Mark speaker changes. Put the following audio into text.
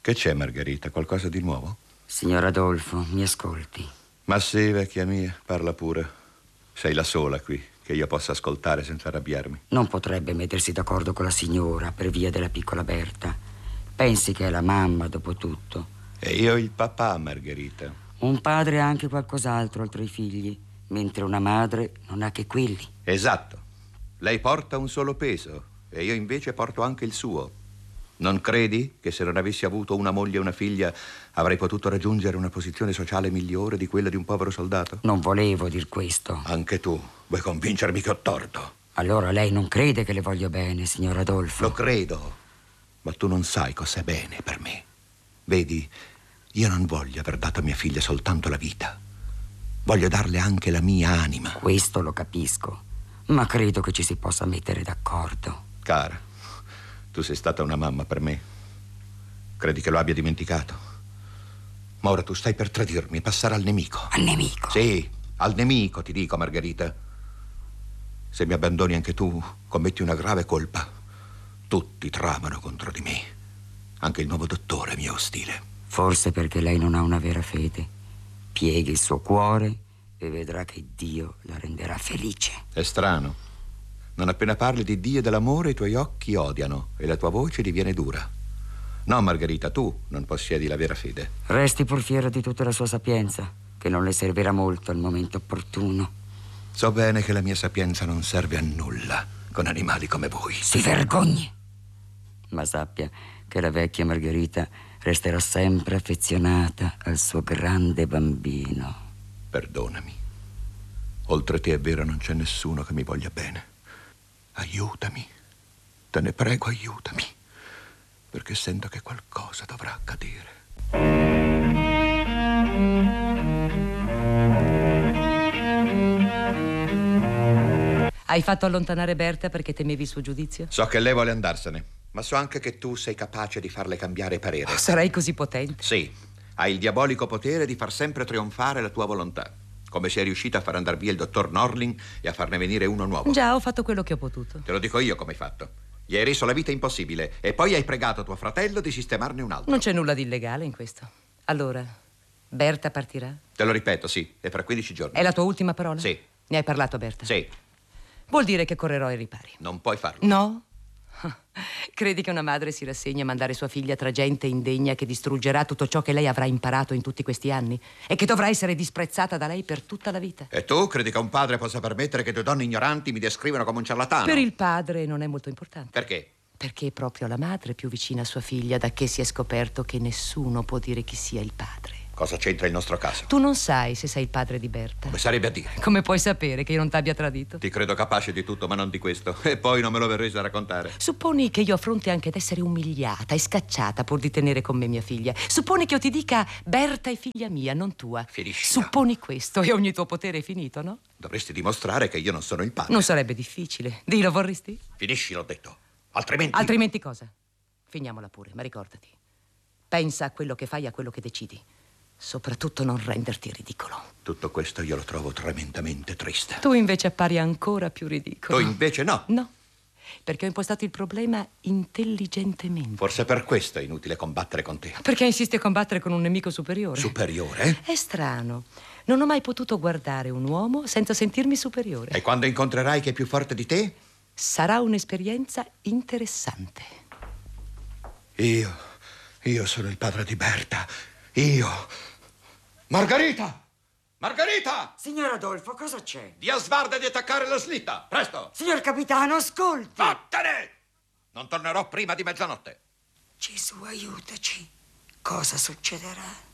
Speaker 1: Che c'è, Margherita? Qualcosa di nuovo?
Speaker 2: Signor Adolfo, mi ascolti.
Speaker 1: Ma sì, vecchia mia, parla pure. Sei la sola qui che io possa ascoltare senza arrabbiarmi.
Speaker 2: Non potrebbe mettersi d'accordo con la signora per via della piccola Berta. Pensi che è la mamma, dopo tutto.
Speaker 1: E io il papà, Margherita.
Speaker 2: Un padre ha anche qualcos'altro oltre i figli, mentre una madre non ha che quelli.
Speaker 1: Esatto. Lei porta un solo peso e io invece porto anche il suo. Non credi che se non avessi avuto una moglie e una figlia avrei potuto raggiungere una posizione sociale migliore di quella di un povero soldato?
Speaker 2: Non volevo dir questo.
Speaker 1: Anche tu vuoi convincermi che ho torto?
Speaker 2: Allora lei non crede che le voglio bene, signor Adolfo?
Speaker 1: Lo credo, ma tu non sai cos'è bene per me. Vedi, io non voglio aver dato a mia figlia soltanto la vita. Voglio darle anche la mia anima.
Speaker 2: Questo lo capisco, ma credo che ci si possa mettere d'accordo.
Speaker 1: Cara, tu sei stata una mamma per me. Credi che lo abbia dimenticato? Ma ora tu stai per tradirmi e passare al nemico.
Speaker 2: Al nemico?
Speaker 1: Sì, al nemico, ti dico, Margherita. Se mi abbandoni anche tu, commetti una grave colpa. Tutti tramano contro di me. Anche il nuovo dottore mi è ostile.
Speaker 2: Forse perché lei non ha una vera fede. Pieghi il suo cuore e vedrà che Dio la renderà felice.
Speaker 1: È strano. Non appena parli di Dio e dell'amore, i tuoi occhi odiano e la tua voce diviene dura. No, Margherita, tu non possiedi la vera fede.
Speaker 2: Resti pur fiero di tutta la sua sapienza, che non le servirà molto al momento opportuno.
Speaker 1: So bene che la mia sapienza non serve a nulla con animali come voi.
Speaker 2: Si vergogni! Ma sappia che la vecchia Margherita resterà sempre affezionata al suo grande bambino.
Speaker 1: Perdonami. Oltre te è vero, non c'è nessuno che mi voglia bene. Aiutami. Te ne prego, aiutami. Perché sento che qualcosa dovrà accadere.
Speaker 3: Hai fatto allontanare Berta perché temevi il suo giudizio?
Speaker 1: So che lei vuole andarsene, ma so anche che tu sei capace di farle cambiare parere.
Speaker 3: Oh, sarai così potente?
Speaker 1: Sì, hai il diabolico potere di far sempre trionfare la tua volontà. Come sei riuscita a far andare via il dottor Norling e a farne venire uno nuovo.
Speaker 3: Già, ho fatto quello che ho potuto.
Speaker 1: Te lo dico io come hai fatto. Gli hai reso la vita impossibile e poi hai pregato tuo fratello di sistemarne un altro.
Speaker 3: Non c'è nulla di illegale in questo. Allora, Berta partirà?
Speaker 1: Te lo ripeto, sì, è fra 15 giorni.
Speaker 3: È la tua ultima parola?
Speaker 1: Sì.
Speaker 3: Ne hai parlato a Berta?
Speaker 1: Sì.
Speaker 3: Vuol dire che correrò ai ripari.
Speaker 1: Non puoi farlo.
Speaker 3: No? Credi che una madre si rassegna a mandare sua figlia tra gente indegna che distruggerà tutto ciò che lei avrà imparato in tutti questi anni e che dovrà essere disprezzata da lei per tutta la vita?
Speaker 1: E tu credi che un padre possa permettere che due donne ignoranti mi descrivano come un ciarlatano?
Speaker 3: Per il padre non è molto importante.
Speaker 1: Perché?
Speaker 3: Perché è proprio la madre più vicina a sua figlia da che si è scoperto che nessuno può dire chi sia il padre.
Speaker 1: Cosa c'entra il nostro caso?
Speaker 3: Tu non sai se sei il padre di Berta.
Speaker 1: Come sarebbe a dire?
Speaker 3: Come puoi sapere che io non t'abbia tradito?
Speaker 1: Ti credo capace di tutto, ma non di questo. E poi non me lo verresti a raccontare.
Speaker 3: Supponi che io affronti anche ad essere umiliata e scacciata pur di tenere con me mia figlia. Supponi che io ti dica Berta è figlia mia, non tua.
Speaker 1: Finiscila.
Speaker 3: Supponi questo e ogni tuo potere è finito, no?
Speaker 1: Dovresti dimostrare che io non sono il padre.
Speaker 3: Non sarebbe difficile. Dillo, vorresti?
Speaker 1: Finisci, l'ho detto. Altrimenti...
Speaker 3: Altrimenti cosa? Finiamola pure, ma ricordati. Pensa a quello che fai e a quello che decidi. Soprattutto non renderti ridicolo.
Speaker 1: Tutto questo io lo trovo tremendamente triste.
Speaker 3: Tu invece appari ancora più ridicolo.
Speaker 1: Tu invece no.
Speaker 3: No, perché ho impostato il problema intelligentemente.
Speaker 1: Forse per questo è inutile combattere con te.
Speaker 3: Perché insisti a combattere con un nemico superiore?
Speaker 1: Superiore?
Speaker 3: È strano. Non ho mai potuto guardare un uomo senza sentirmi superiore.
Speaker 1: E quando incontrerai chi è più forte di te?
Speaker 3: Sarà un'esperienza interessante.
Speaker 1: Io sono il padre di Berta. Io... Margherita! Margherita!
Speaker 2: Signor Adolfo, cosa c'è?
Speaker 1: Di a Svarda di attaccare la slitta! Presto!
Speaker 2: Signor capitano, ascolti!
Speaker 1: Vattene! Non tornerò prima di mezzanotte.
Speaker 2: Gesù, aiutaci. Cosa succederà?